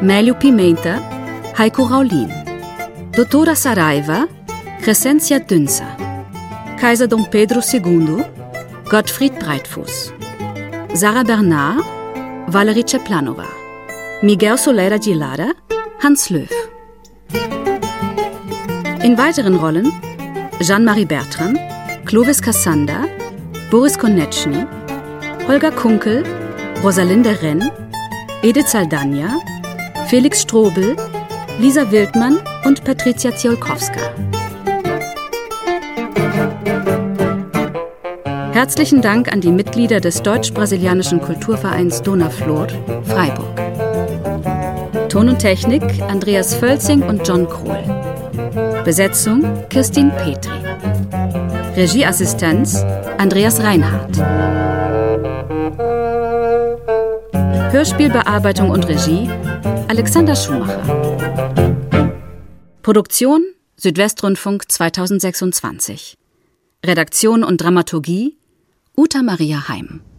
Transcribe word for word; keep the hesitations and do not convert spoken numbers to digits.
Mélio Pimenta, Heiko Raulin. Doutora Saraiva, Crescencia Dünzer. Kaiser Dom Pedro Segundo, Gottfried Breitfuß. Sarah Bernard, Valerie Ceplanova. Miguel Soler Aguilera, Hans Löw. In weiteren Rollen Jean-Marie Bertram, Clovis Cassander, Boris Konechny, Holger Kunkel, Rosalinde Renn, Edith Saldana, Felix Strobel, Lisa Wildmann und Patricia Ziolkowska. Herzlichen Dank an die Mitglieder des deutsch-brasilianischen Kulturvereins Donaflor, Freiburg. Ton und Technik Andreas Völzing und John Krohl. Besetzung Kirstin Petri. Regieassistenz Andreas Reinhardt. Hörspielbearbeitung und Regie Alexander Schumacher. Produktion Südwestrundfunk zweitausendsechsundzwanzig. Redaktion und Dramaturgie Uta Maria Heim.